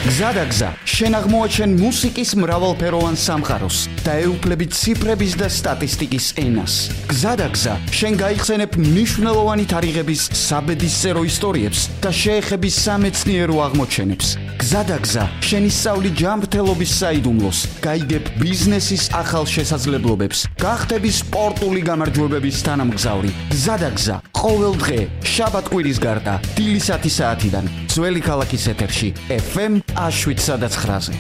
გზადაგზა, შენ აღმოაჩენ მუსიკის მრავალფეროვან სამყაროს და ეუფლები ციფრების და სტატისტიკის ენას. გზადაგზა, შენ გაიხსენებ მნიშვნელოვანი თარიღების საბედისწერო ისტორიებს და შეეხები სამეცნიერო აღმოჩენებს. გზადაგზა, შენ ისწავლი ჯანმრთელობის საიდუმლოს, გაიგებ ბიზნესის ახალ შესაძლებლობებს, გახდები სპორტული გამარჯვებების თანამგზავრი. გზადაგზა, ყოველ დღე, შაბათ-კვირის გარდა, დილის 10 საათიდან, ძველი ქალაქის ეთერში, FM 7-9-ზე.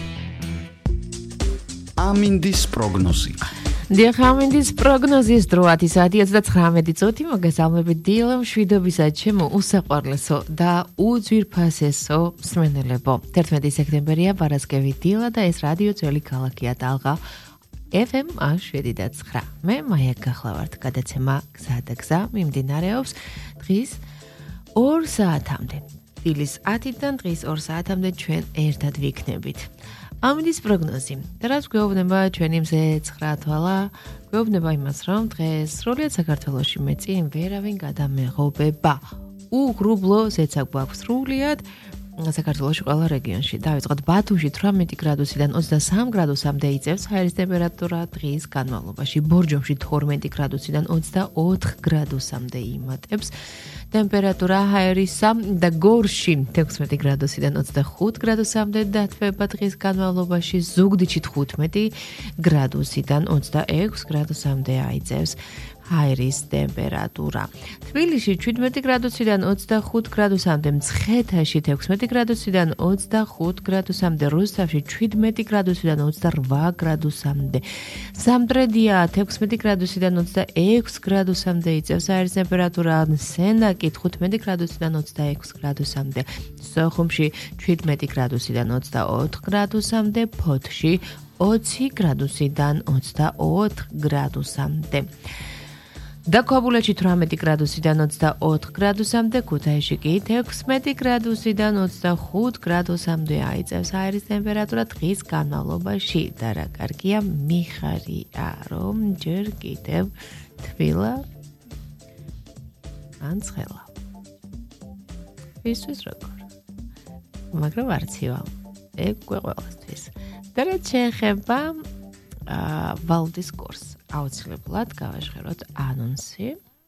ამინდის პროგნოზი. დიახ, ამინდის პროგნოზის დრო 10 საათი 29 წუთი. მოგესალმებით დილო მშვიდობისა ჩემო უსაყვარლესო და უძვირფასესო მსმენელებო. 11 სექტემბერია პარასკევი დილა და ეს რადიო ძველი ქალაქია ტალღა FM 7-9. მე მაია გახლავართ. გადაცემა გზადაგზა მიმდინარეობს დღის 2 საათამდე. დილის 10-დან დღის 2 საათამდე ჩვენ ერთად ვიქნებით. ამინდის პროგნოზი. რაც გვეუბნება ჩვენი მზე 9 თვალა, გვეუბნება იმას, რომ დღეს სრულიად საქართველოში მეწინ ვერავინ გადამეღობება. უღრუბლო ზეცა გვაქვს სრულიად საქართველოში ყველა რეგიონში. დავიწყოთ ბათუმში 18 გრადუსიდან 23 გრადუსამდე იწევს ჰაერის ტემპერატურა დღის განმავლობაში. ბორჯომში 12 გრადუსიდან 24 გრადუსამდე იმატებს. ტემპერატურა ჰაერისა და გორში 16 გრადუსიდან 25 გრადუსამდე დათბება დღის განმავლობაში. ზუგდიდში 15 გრადუსიდან 26 გრადუსამდე აიწევს ჰაერის ტემპერატურა. თბილისში 17 გრადუსიდან 25 გრადუსამდე, მცხეთაში 16 გრადუსიდან 25 გრადუსამდე, რუსთავში 17 გრადუსიდან 28 გრადუსამდე. სამტრედია 16 გრადუსიდან 26 გრადუსამდე იწევს ჰაერის ტემპერატურა, სენაკი 15 გრადუსიდან 26 გრადუსამდე, სოხუმში 17 გრადუსიდან 24 გრადუსამდე, ფოთში 20 გრადუსიდან 24 გრადუსამდე. დაქაბულეთში 18 გრადუსიდან 24 გრადუსამდე, ქუთაისში კი 16 გრადუსიდან 25 გრადუსამდე აიწევს ჰაერის ტემპერატურა დღის განმავლობაში. და რა კარგია, მიხარია, რომ ჯერ კიდევ თბილა ან ცხელა. ვისთვის როგორ? მაგრამ არცივა. ეგ ყველასთვის. და რაც შეეხება ვალდის კურსს. აუცილებლად გავაჟღეროთ ანონსი.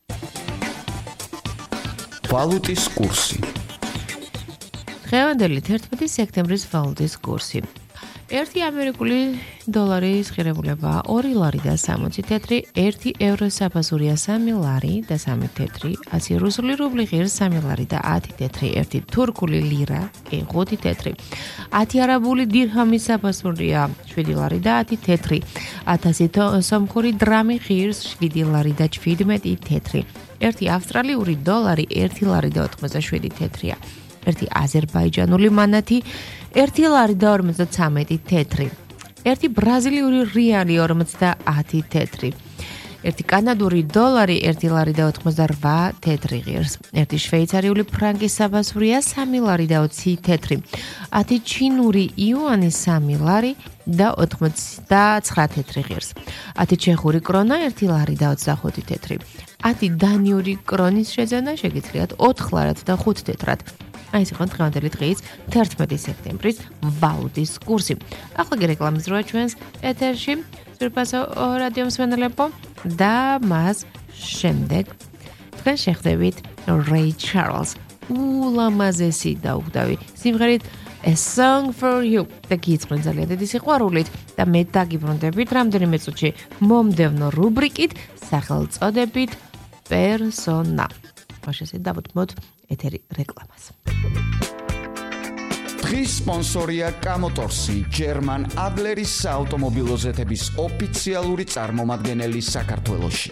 ვალუტის კურსი. დღევანდელი 11 სექტემბრის ვალუტის კურსი. 1 ამერიკული დოლარის ღირებულება 2 ლარი და 60 თეთრი, 1 ევრო საფასურია 3 ლარი და 3 თეთრი, 100 რუსული რუბლი ღირს 3 ლარი და 10 თეთრი, 1 თურქული ლირა კი 5 თეთრი, 10 არაბული დირჰამის საფასურია 7 ლარი და 10 თეთრი, 1000 სომხური დრამი ღირს 7 ლარი და 17 თეთრი, 1 ავსტრალიური დოლარი 1 ლარი და 87 თეთრია, 1 აზერბაიჯანული მანათი 1 ლარი და 53 თეთრი, 1 ბრაზილიური რეალი 50 თეთრი, 1 კანადური დოლარი 1 ლარი და 88 თეთრი ღირს, 1 შვეიცარიული ფრანკის საფასურია 3 ლარი და 20 თეთრი, 10 ჩინური იუანი 3 ლარი და 89 თეთრი ღირს, 10 ჩეხური კრონა 1 ლარი და 25 თეთრი, 10 დანიური კრონის შეძენა შეგიძლიათ 4 ლარად და 5 თეთრად. აი ეს იყო დღევანდელი დღის 11 სექტემბრის ვალუტის კურსი. ახლა კი რეკლამის დროა ჩვენს ეთერში, ძვირფასო რადიო მსმენელებო და მას შემდეგ თქვენ შეხვდებით Ray Charles ულამაზესი და უხდავი სიმღერით A Song for You და გიწყრენ ძალიან დიდი სიყვარულით და მე დაგიბრუნდებით რამდენიმე წუთში მომდევნო რუბრიკით სახელწოდებით პერსონა. მაშინ დავუთმოთ ეთერი რეკლამას. დღის სპონსორია კამოტორსი, ჯერმან ადლერის საავტომობილო ზეთების ოფიციალური წარმომადგენელი საქართველოში.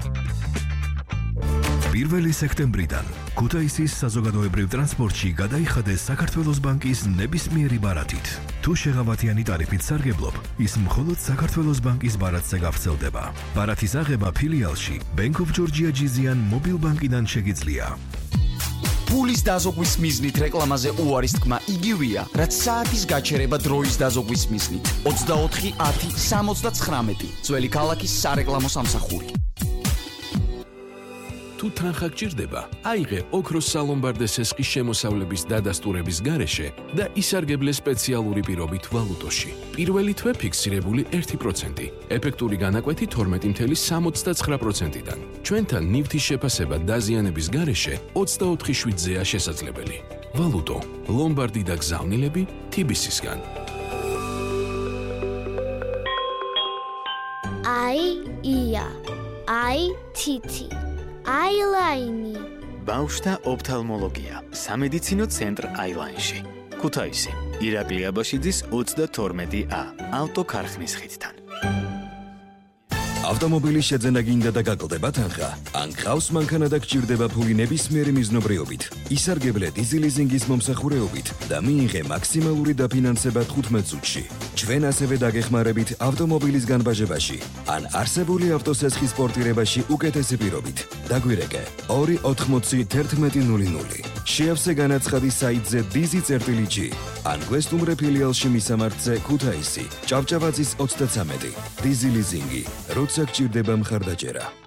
1 სექტემბრიდან ქუთაისის საზოგადოებრივ ტრანსპორტში გადაიხადეს საქართველოს ბანკის ნებისმიერი ბარათით. თუ შეღავათიანი ტარიფით სარგებლობ, ის მხოლოდ საქართველოს ბანკის ბარათზე გავრცელდება. ბარათის აღება ფილიალში Bank of Georgia Gizian Mobile Bank-დან შეგიძლია. ფულის დაზოგვის მიზნით რეკლამაზე უარის თქმა იგივეა, რაც საათის გაჩერება დროის დაზოგვის მიზნით. 24 10 79 ძველი ქალაქის სარეკლამო სამსახური. თუ თუ თანხა გჭირდება, აიღე ოქროს სალომბარდე სესხის შემოსავლების დადასტურების გარეშე და ისარგებლე სპეციალური პირობით ვალუტოში. პირველი თვე ფიქსირებული 1%, ეფექტური განაკვეთი 12.69%-დან. ჩვენთან ნივთის შეფასება დაზიანების გარეშე 24/7-ზეა შესაძლებელი. ვალუტო, ლომბარდი და გზავნილები TBC-სგან. ია, თითი, აილაინი. ბავშვთა ოფთალმოლოგია, სამედიცინო ცენტრ აილაინში. ქუთაისი, ირაკლი აბაშიძის 32A, ავტოქარხნის ხიდთან. ავტომობილის შეძენა გინდა და გაკლდება თანხა? ან გყავს მანქანა და გჭირდება ფული ნებისმიერი მიზნობრიობით? ისარგებლე დიზელიზინგის მომსახურეობით და მიიღე მაქსიმალური დაფინანსება 15 წუთში. ჩვენ ასევე დაგეხმარებით ავტომობილის განბაჟებაში ან არსებული ავტოსესხის პორტირებაში უკეთესი პირობით. დაგვირეკე 2801100. შეავსე განაცხადი საიტზე dizi.g ან გვესტუმრე ფილიალში მისამართზე ქუთაისი, ჭავჭავაძის 33. დიზელიზინგი, როცა გჭირდება მხარდაჭერა.